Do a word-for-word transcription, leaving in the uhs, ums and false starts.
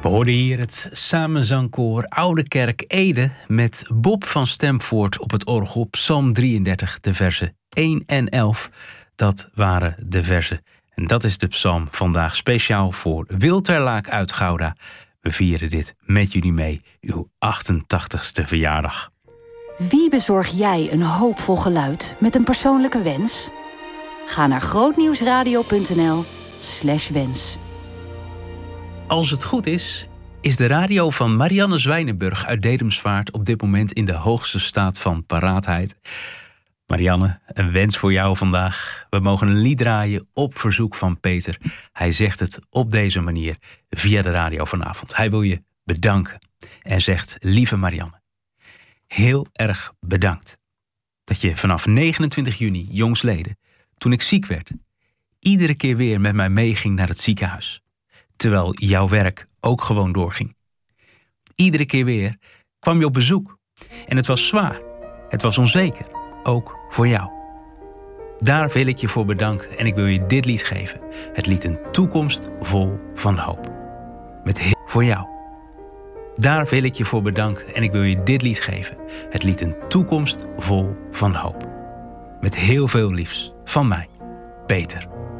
We hoorden hier het samenzangkoor Oude Kerk Ede met Bob van Stemvoort op het orgel, Psalm drieëndertig, de versen één en elf. Dat waren de versen. En dat is de psalm vandaag speciaal voor Wilterlaak uit Gouda. We vieren dit met jullie mee, uw achtentachtigste verjaardag. Wie bezorg jij een hoopvol geluid met een persoonlijke wens? Ga naar grootnieuwsradio.nl slash wens. Als het goed is, is de radio van Marianne Zwijnenburg uit Dedemsvaart op dit moment in de hoogste staat van paraatheid. Marianne, een wens voor jou vandaag. We mogen een lied draaien op verzoek van Peter. Hij zegt het op deze manier via de radio vanavond. Hij wil je bedanken en zegt: lieve Marianne, heel erg bedankt dat je vanaf negenentwintig juni jongsleden, toen ik ziek werd, iedere keer weer met mij meeging naar het ziekenhuis. Terwijl jouw werk ook gewoon doorging. Iedere keer weer kwam je op bezoek. En het was zwaar. Het was onzeker. Ook voor jou. Daar wil ik je voor bedanken en ik wil je dit lied geven. Het lied Een toekomst vol van hoop. Met heel voor jou. Daar wil ik je voor bedanken en ik wil je dit lied geven. Het lied Een toekomst vol van hoop. Met heel veel liefs van mij, Peter.